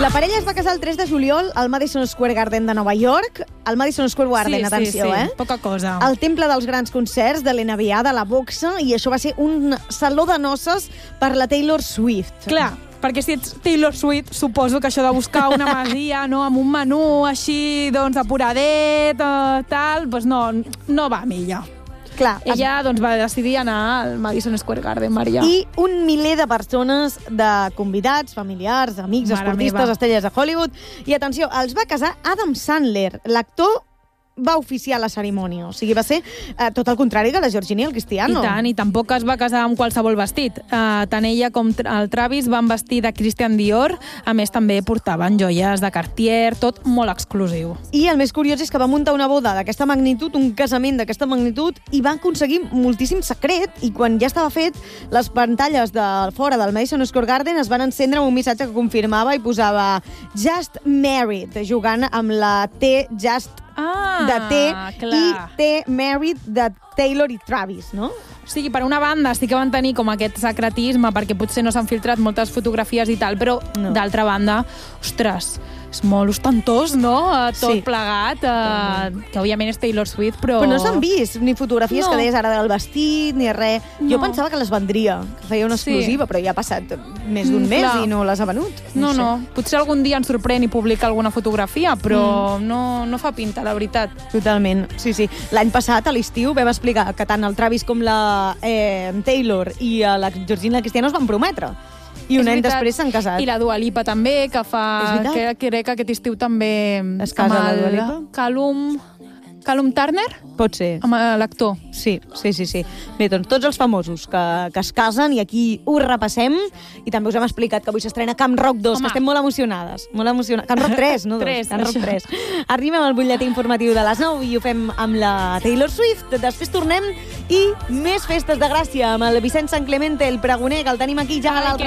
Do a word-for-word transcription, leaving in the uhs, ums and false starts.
La parella es va casar el tres de juliol al Madison Square Garden de Nova York. Al Madison Square Garden, sí, atenció, sí, sí. eh? Poca cosa. El temple dels grans concerts de l'N B A, de la boxa, i això va ser un saló de noces per la Taylor Swift. Clar, perquè si ets Taylor Swift, suposo que això de buscar una masia, no, amb un menú així, doncs, apuradet, eh, tal, doncs no, no va millor. Clar, Ella doncs, va decidir anar al Madison Square Garden, Maria. I un miler de persones, de convidats, familiars, amics, Mare esportistes, meva. estrelles de Hollywood. I atenció, els va casar Adam Sandler, l'actor va oficiar la cerimònia. O sigui, va ser eh, tot el contrari de la Georgina i el Cristiano. I tant, i tampoc es va casar amb qualsevol vestit. Uh, tant ella com el Travis van vestir de Christian Dior, a més també portaven joies de Cartier, tot molt exclusiu. I el més curiós és que va muntar una boda d'aquesta magnitud, un casament d'aquesta magnitud, i va aconseguir moltíssim secret, i quan ja estava fet, les pantalles de fora del Madison Square Garden es van encendre amb un missatge que confirmava i posava Just Married, jugant amb la T Just Ah, de T clar. i T Married de Taylor i Travis, no? O sigui, per una banda sí que van tenir com aquest secretisme perquè potser no s'han filtrat moltes fotografies i tal, però No. d'altra banda, ostres, és molt ostentós, no? Eh, Tot Sí. plegat, eh, que òbviament és Taylor Swift, però... Però no s'han vist ni fotografies No. que deies ara del vestit, ni res. Jo No. pensava que les vendria, que feia una Sí. exclusiva, però ja ha passat més d'un Mm, mes clar. i no les ha venut. No, sé. no, potser algun dia ens sorprèn i publica alguna fotografia, però mm. no, no fa pinta, la veritat. Totalment, sí, sí. L'any passat, a l'estiu, vam explicar que tant el Travis com la eh, Taylor i eh, la Georgina Cristiano es van prometre. I un És any veritat. després s'han casat. I la Dua Lipa també, que És fa... veritat. Que, crec que aquest estiu també... Es casa amb la el Dua Lipa? Callum... Callum Turner? Pot ser. Amb l'actor. Sí, sí, sí, sí. Bé, doncs tots els famosos que, que es casen i aquí ho repassem i també us hem explicat que avui s'estrena Camp Rock dos, Home. que estem molt emocionades. Molt emocionades. Camp Rock tres, no dos. tres, Camp Rock això. tres. Arribem al butlletí informatiu de les nou i ho fem amb la Taylor Swift. Després tornem i més festes de Gràcia amb el Vicent Sant Clemente, el pregoner, que el tenim aquí ja a Ai, l'altre